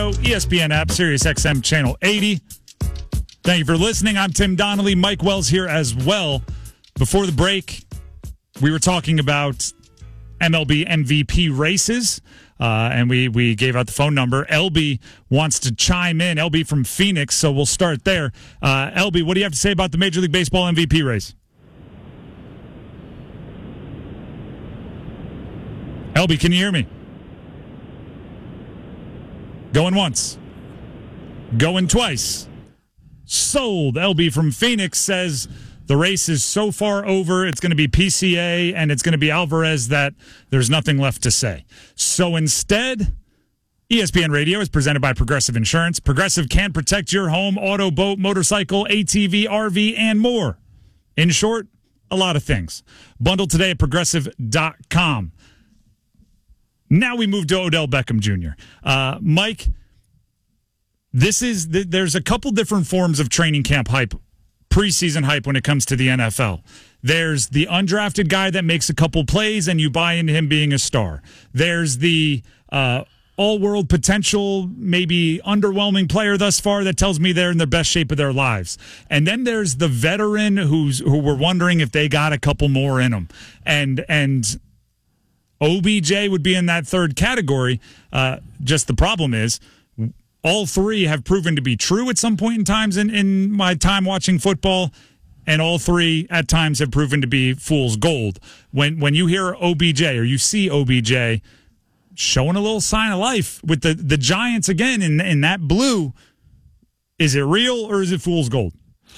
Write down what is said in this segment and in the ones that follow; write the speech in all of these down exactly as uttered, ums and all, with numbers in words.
E S P N app, Sirius X M Channel eighty. Thank you for listening. I'm Tim Donnelly. Mike Wells here as well. Before the break, we were talking about M L B M V P races, uh, and we, we gave out the phone number. L B wants to chime in. L B from Phoenix, so we'll start there. Uh, L B, what do you have to say about the Major League Baseball M V P race? L B, can you hear me? Going once. Going twice. Sold. L B from Phoenix says the race is so far over, it's going to be P C A and it's going to be Alvarez that there's nothing left to say. So instead, E S P N Radio is presented by Progressive Insurance. Progressive can protect your home, auto, boat, motorcycle, A T V, R V, and more. In short, a lot of things. Bundle today at progressive dot com. Now we move to Odell Beckham Junior Uh, Mike, this is there's a couple different forms of training camp hype, preseason hype when it comes to the N F L. There's the undrafted guy that makes a couple plays and you buy into him being a star. There's the uh, all-world potential, maybe underwhelming player thus far that tells me they're in the best shape of their lives. And then there's the veteran who's who we're wondering if they got a couple more in them. And and O B J would be in that third category. Uh, just the problem is all three have proven to be true at some point in times in, in my time watching football, and all three at times have proven to be fool's gold. When when you hear O B J or you see O B J showing a little sign of life with the, the Giants again in, in that blue, is it real or is it fool's gold?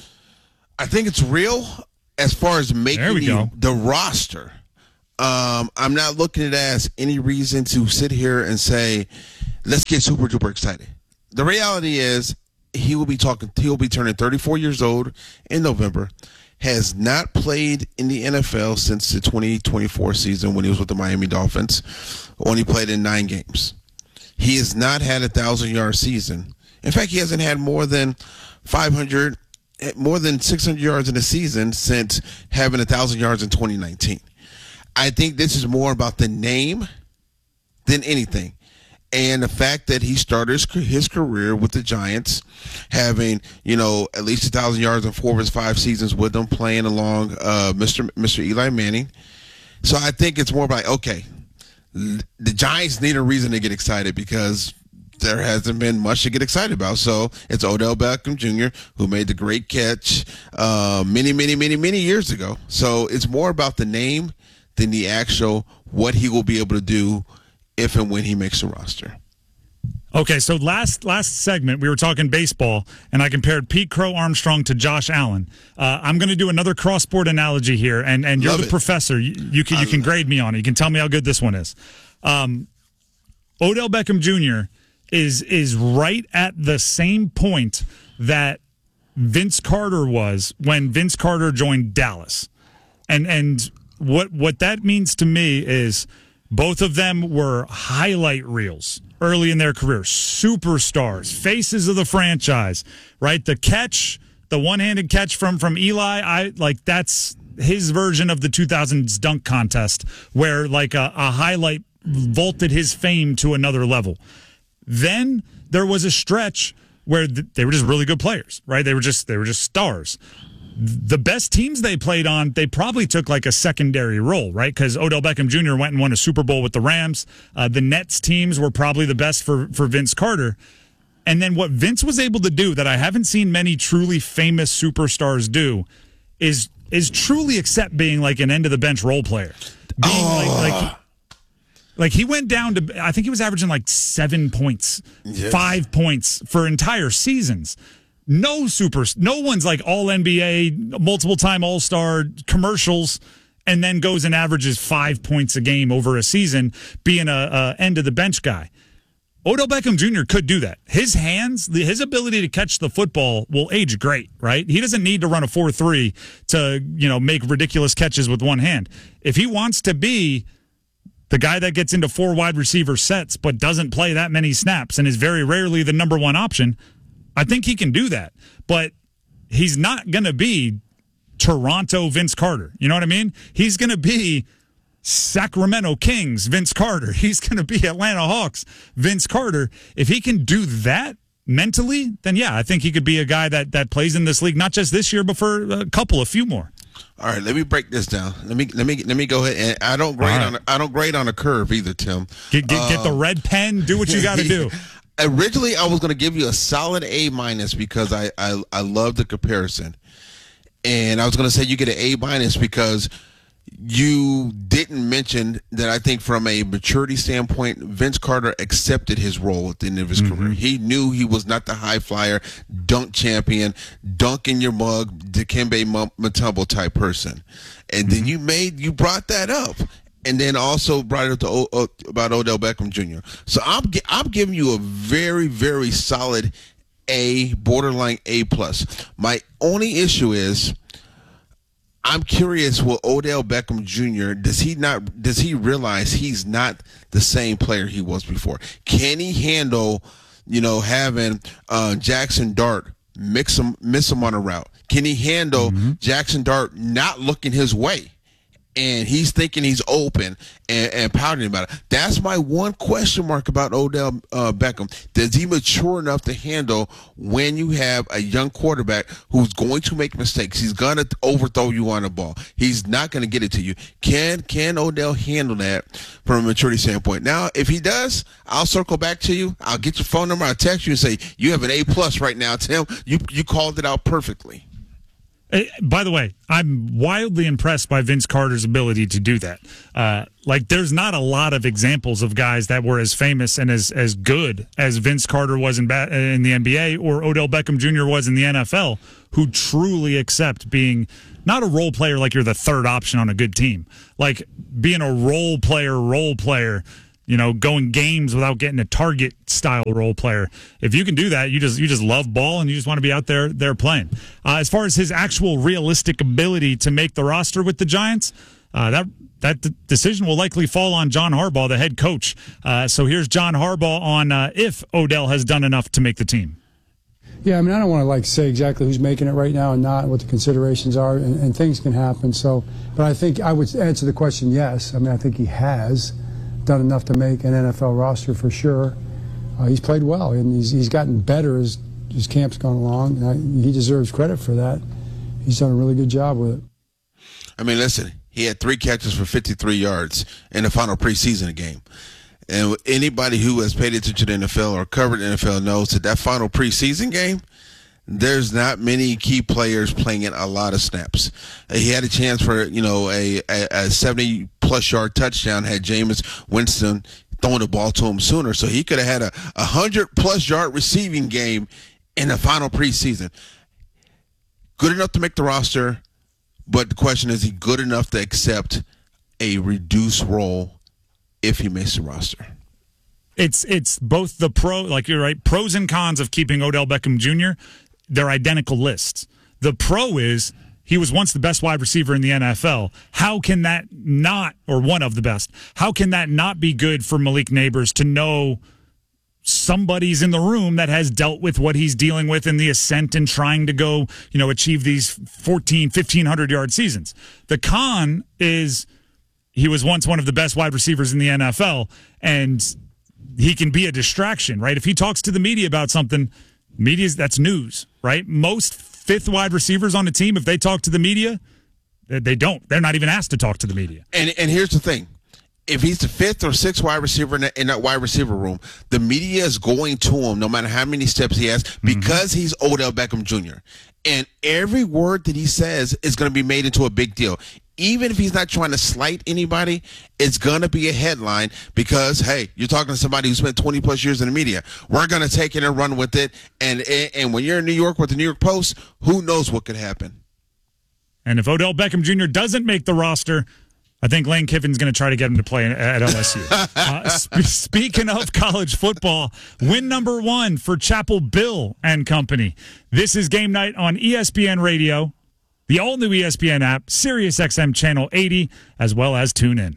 I think it's real as far as making the, the roster. Um, I'm not looking at it as any reason to sit here and say, let's get super duper excited. The reality is he will be talking, he will be turning thirty-four years old in November, has not played in the N F L since the twenty twenty-four season when he was with the Miami Dolphins, only played in nine games. He has not had a thousand-yard season. In fact, he hasn't had more than five hundred, more than six hundred yards in a season since having a thousand yards in twenty nineteen. I think this is more about the name than anything. And the fact that he started his career with the Giants, having, you know, at least a thousand yards in four of his five seasons with them, playing along uh, Mister Mister Eli Manning. So I think it's more about, okay, the Giants need a reason to get excited because there hasn't been much to get excited about. So it's Odell Beckham Junior who made the great catch uh, many, many, many, many years ago. So it's more about the name than the actual what he will be able to do if and when he makes the roster. Okay, so last last segment, we were talking baseball, and I compared Pete Crow Armstrong to Josh Allen. Uh, I'm going to do another cross-sport analogy here, and, and you're Love the it. professor. You, you can, you can grade me on it. You can tell me how good this one is. Um, Odell Beckham Junior is is right at the same point that Vince Carter was when Vince Carter joined Dallas. And and what what that means to me is both of them were highlight reels early in their career, superstars, faces of the franchise, right? The catch, the one-handed catch from from Eli, I like that's his version of the two thousands dunk contest where like a, a highlight vaulted his fame to another level. Then there was a stretch where th- they were just really good players, right? They were just they were just stars. The best teams they played on, they probably took like a secondary role, right? Because Odell Beckham Junior went and won a Super Bowl with the Rams. Uh, the Nets teams were probably the best for, for Vince Carter. And then what Vince was able to do that I haven't seen many truly famous superstars do is is truly accept being like an end-of-the-bench role player. Being oh. like, like, like he went down to, I think he was averaging like seven points, yes. five points for entire seasons. No super, no one's like all N B A, multiple time All-Star commercials, and then goes and averages five points a game over a season, being a, a end of the bench guy. Odell Beckham Junior could do that. His hands, his ability to catch the football will age great, right? He doesn't need to run a four three to, you know, make ridiculous catches with one hand. If he wants to be the guy that gets into four wide receiver sets but doesn't play that many snaps and is very rarely the number one option, I think he can do that, but he's not going to be Toronto Vince Carter. You know what I mean? He's going to be Sacramento Kings, Vince Carter. He's going to be Atlanta Hawks, Vince Carter. If he can do that mentally, then yeah, I think he could be a guy that, that plays in this league, not just this year, but for a couple, a few more. All right, let me break this down. Let me let me let me go ahead, and I don't grade right. on a, I don't grade on a curve either, Tim. Get get, um, get the red pen. Do what you got to do. Originally, I was going to give you a solid A minus because I I, I love the comparison, and I was going to say you get an A minus because you didn't mention that. I think from a maturity standpoint, Vince Carter accepted his role at the end of his mm-hmm. career. He knew he was not the high flyer, dunk champion, dunk in your mug, Dikembe Mutombo type person. And mm-hmm. then you made you brought that up, and then also brought it up to o, uh, about Odell Beckham Junior So I'm I'm giving you a very very solid A, borderline A plus. My only issue is, I'm curious, will Odell Beckham Junior, does he not does he realize he's not the same player he was before? Can he handle, you know, having uh, Jackson Dart mix him, miss him on a route? Can he handle mm-hmm. Jackson Dart not looking his way? And he's thinking he's open and, and pouting about it. That's my one question mark about Odell uh, Beckham. Does he mature enough to handle when you have a young quarterback who's going to make mistakes? He's going to overthrow you on the ball. He's not going to get it to you. Can can Odell handle that from a maturity standpoint? Now, if he does, I'll circle back to you. I'll get your phone number. I'll text you and say, you have an A plus right now, Tim. You, you called it out perfectly. By the way, I'm wildly impressed by Vince Carter's ability to do that. Uh, like, there's not a lot of examples of guys that were as famous and as, as good as Vince Carter was in, ba- in the N B A or Odell Beckham Junior was in the N F L, who truly accept being not a role player like you're the third option on a good team. Like, being a role player, role player, you know, going games without getting a target style role player. If you can do that, you just you just love ball and you just want to be out there there playing. Uh, as far as his actual realistic ability to make the roster with the Giants, uh, that that d- decision will likely fall on John Harbaugh, the head coach. Uh, so here's John Harbaugh on uh, if Odell has done enough to make the team. Yeah, I mean, I don't want to like say exactly who's making it right now and not, what the considerations are, and, and things can happen. So, but I think I would answer the question yes. I mean, I think he has done enough to make an N F L roster for sure. Uh, he's played well, and he's he's gotten better as his camp's gone along. And I, he deserves credit for that. He's done a really good job with it. I mean, listen, he had three catches for fifty-three yards in the final preseason game. And anybody who has paid attention to the N F L or covered the N F L knows that that final preseason game, there's not many key players playing a lot of snaps. He had a chance for, you know, a, a, a seventy-plus yard touchdown had Jameis Winston throwing the ball to him sooner. So he could have had a one hundred-plus yard receiving game in the final preseason. Good enough to make the roster, but the question is, is he good enough to accept a reduced role if he makes the roster? It's it's both the pro, like you're right, pros and cons of keeping Odell Beckham Junior They're identical lists. The pro is he was once the best wide receiver in the N F L. How can that not, or one of the best, how can that not be good for Malik Nabers to know somebody's in the room that has dealt with what he's dealing with in the ascent and trying to go, you know, achieve these fourteen, fifteen hundred yard seasons? The con is he was once one of the best wide receivers in the N F L, and he can be a distraction, right? If he talks to the media about something, media's that's news, right? Most fifth wide receivers on the team, if they talk to the media, they don't. They're not even asked to talk to the media. And and here's the thing. If he's the fifth or sixth wide receiver in that, in that wide receiver room, the media is going to him no matter how many steps he has because mm-hmm. he's Odell Beckham Junior And every word that he says is going to be made into a big deal. Even if he's not trying to slight anybody, it's going to be a headline because, hey, you're talking to somebody who spent twenty plus years in the media. We're going to take it and run with it. And, and when you're in New York with the New York Post, who knows what could happen? And if Odell Beckham Junior doesn't make the roster, I think Lane Kiffin's going to try to get him to play at L S U. uh, sp- speaking of college football, win number one for Chapel Bill and company. This is Game Night on E S P N Radio, the all-new E S P N app, Sirius X M Channel eighty, as well as TuneIn.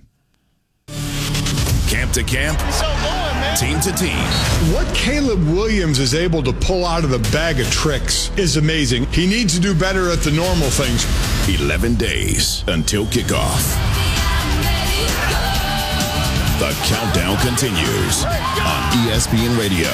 Camp to camp, so going, man. Team to team. What Caleb Williams is able to pull out of the bag of tricks is amazing. He needs to do better at the normal things. eleven days until kickoff. The countdown continues on E S P N Radio.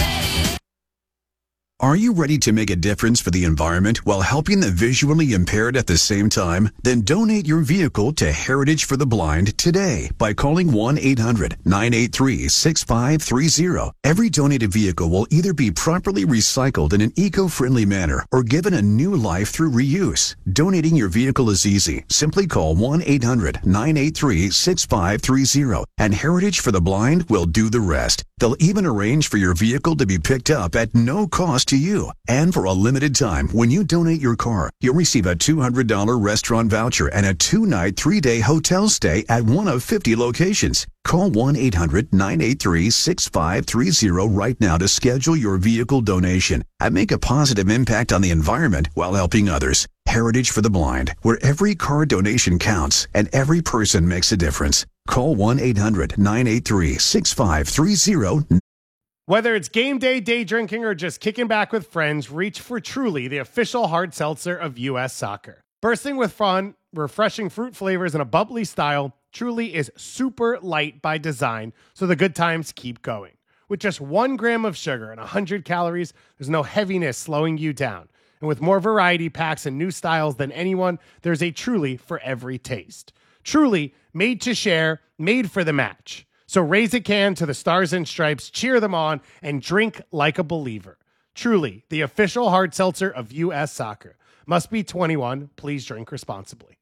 Are you ready to make a difference for the environment while helping the visually impaired at the same time? Then donate your vehicle to Heritage for the Blind today by calling one eight hundred nine eight three six five three zero. Every donated vehicle will either be properly recycled in an eco-friendly manner or given a new life through reuse. Donating your vehicle is easy. Simply call one eight hundred nine eight three six five three zero and Heritage for the Blind will do the rest. They'll even arrange for your vehicle to be picked up at no cost to you. And for a limited time, when you donate your car, you'll receive a two hundred dollars restaurant voucher and a two-night, three-day hotel stay at one of fifty locations. Call one eight hundred nine eight three six five three zero right now to schedule your vehicle donation and make a positive impact on the environment while helping others. Heritage for the Blind, where every car donation counts and every person makes a difference. Call one eight hundred nine eight three six five three zero. Whether it's game day, day drinking, or just kicking back with friends, reach for Truly, the official hard seltzer of U S Soccer. Bursting with fun, refreshing fruit flavors, and a bubbly style, Truly is super light by design, so the good times keep going. With just one gram of sugar and one hundred calories, there's no heaviness slowing you down. And with more variety packs and new styles than anyone, there's a Truly for every taste. Truly, made to share, made for the match. So raise a can to the Stars and Stripes, cheer them on, and drink like a believer. Truly, the official hard seltzer of U S Soccer. Must be twenty-one. Please drink responsibly.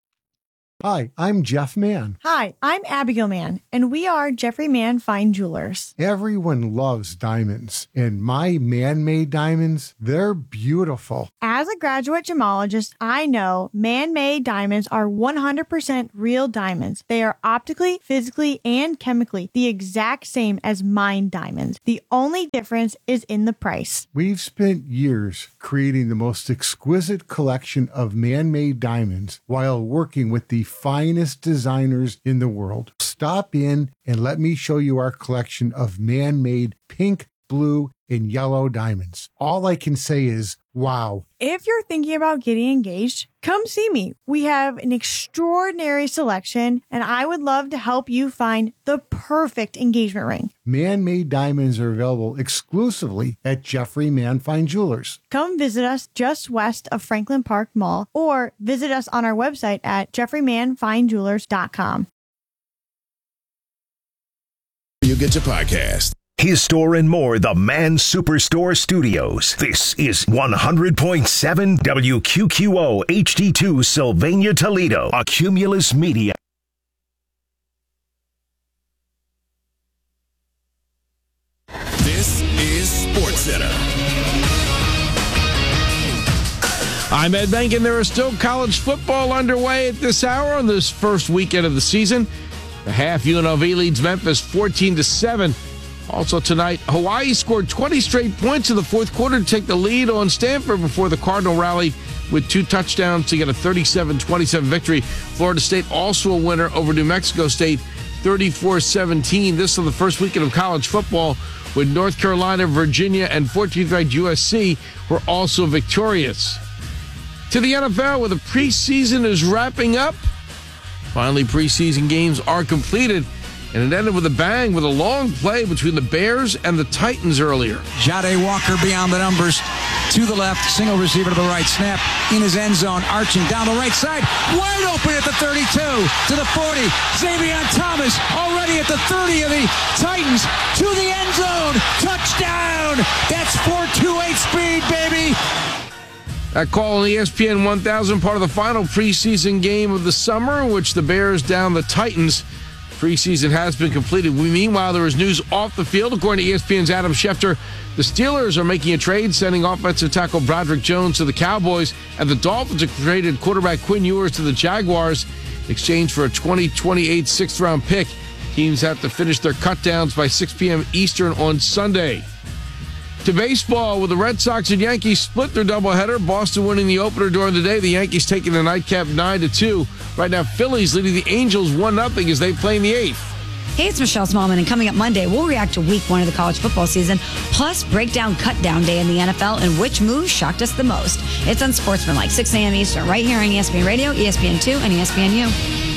Hi, I'm Jeff Mann. Hi, I'm Abigail Mann, and we are Jeffrey Mann Fine Jewelers. Everyone loves diamonds, and my man-made diamonds, they're beautiful. As a graduate gemologist, I know man-made diamonds are one hundred percent real diamonds. They are optically, physically, and chemically the exact same as mined diamonds. The only difference is in the price. We've spent years creating the most exquisite collection of man-made diamonds while working with the finest designers in the world. Stop in and let me show you our collection of man-made pink, blue, and yellow diamonds. All I can say is, wow. If you're thinking about getting engaged, come see me. We have an extraordinary selection, and I would love to help you find the perfect engagement ring. Man-made diamonds are available exclusively at Jeffrey Mann Fine Jewelers. Come visit us just west of Franklin Park Mall, or visit us on our website at jeffrey mann fine jewelers dot com. You get your podcast. His Store and More, the Man Superstore Studios. This is one hundred point seven W Q Q O H D two Sylvania, Toledo. A Cumulus Media. This is SportsCenter. I'm Ed Bank, and there is still college football underway at this hour on this first weekend of the season. The half U N L V leads Memphis fourteen to seven. Also tonight, Hawaii scored twenty straight points in the fourth quarter to take the lead on Stanford before the Cardinal rallied with two touchdowns to get a thirty-seven twenty-seven victory. Florida State also a winner over New Mexico State, thirty-four seventeen. This is the first weekend of college football, with North Carolina, Virginia, and fourteenth ranked U S C were also victorious. To the N F L, where the preseason is wrapping up. Finally, preseason games are completed, and it ended with a bang with a long play between the Bears and the Titans earlier. Jade Walker beyond the numbers, to the left, single receiver to the right, snap in his end zone, arching down the right side, wide open at the thirty-two, to the forty, Xavier Thomas already at the thirty of the Titans, to the end zone, touchdown! That's four twenty-eight speed, baby! That call on E S P N one thousand, part of the final preseason game of the summer, in which the Bears down the Titans. Preseason has been completed. Meanwhile, there is news off the field. According to E S P N's Adam Schefter, the Steelers are making a trade, sending offensive tackle Broderick Jones to the Cowboys, and the Dolphins have traded quarterback Quinn Ewers to the Jaguars in exchange for a twenty twenty-eight sixth-round pick. Teams have to finish their cutdowns by six p.m. Eastern on Sunday. To baseball, with the Red Sox and Yankees split their doubleheader. Boston winning the opener during the day. The Yankees taking the nightcap nine to two. Right now, Phillies leading the Angels one nothing as they play in the eighth. Hey, it's Michelle Smallman, and coming up Monday, we'll react to week one of the college football season, plus break down cut-down day in the N F L and which moves shocked us the most. It's Unsportsmanlike, six a.m. Eastern, right here on E S P N Radio, E S P N two, and E S P N U.